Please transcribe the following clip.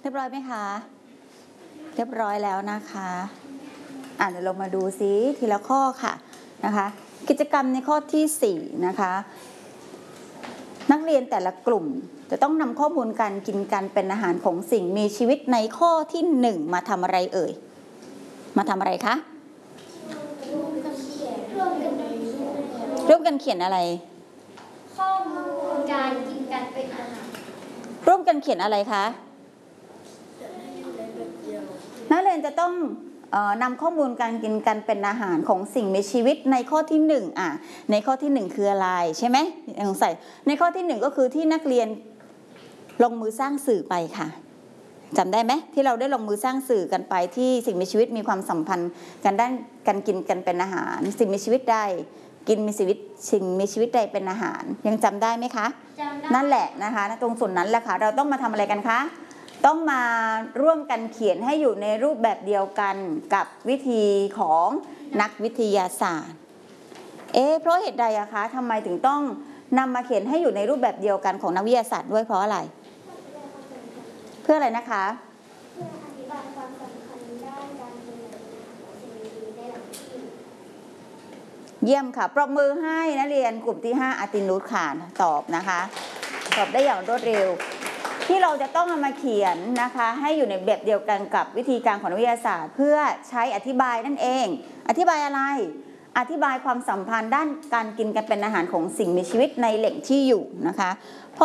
เรียบร้อยไหมคะเรียบร้อยแล้วนะคะเดี๋ยวเรามาดูซิทีละข้อค่ะนะคะกิจกรรมในข้อที่4นะคะนักเรียนแต่ละกลุ่มจะต้องนำข้อมูลการกินกันเป็นอาหารของสิ่งมีชีวิตในข้อที่1มาทำอะไรเอ่ยมาทำอะไรคะร่วมกันเขียนอะไรข้อมูลการกินกันเป็นอาหารร่วมกันเขียนอะไรคะนักเรียนจะต้องนำข้อมูลการกินกันเป็นอาหารของสิ่งมีชีวิตในข้อที่1ในข้อที่1คืออะไรใช่ไหมสงสัยในข้อที่1ก็คือที่นักเรียนลงมือสร้างสื่อไปค่ะจำได้ไหมที่เราได้ลงมือสร้างสื่อกันไปที่สิ่งมีชีวิตมีความสัมพันธ์กันด้านการกินกันเป็นอาหารสิ่งมีชีวิตใดกินมีชีวิตสิ่งมีชีวิตใดเป็นอาหารยังจำได้ไหมคะจำได้นั่นแหละนะคะตรงส่วนนั้นแหละค่ะเราต้องมาทำอะไรกันคะต้องมาร่วมกันเขียนให้อยู่ในรูปแบบเดียวกันกับวิธีของนักวิทยาศาสตร์เพราะเหตุใดอะคะทำไมถึงต้องนำมาเขียนให้อยู่ในรูปแบบเดียวกันของนักวิทยาศาสตร์ด้วยเพราะอะไรเพื่ออะไรนะคะเพื่ออธิบายความสำคัญด้านการกินสิ่งมีชีวิตในหลักที่เยี่ยมค่ะปรบมือให้นักเรียนกลุ่มที่5อาตินุชค่ะตอบนะคะตอบได้อย่างรวดเร็วที่เราจะต้องเอามาเขียนนะคะให้อยู่ในแบบเดียวกันกับวิธีการของนักวิทยาศาสตร์เพื่อใช้อธิบายนั่นเองอธิบายอะไรอธิบายความสัมพันธ์ด้านการกินกันเป็นอาหารของสิ่งมีชีวิตในแหล่งที่อยู่นะคะ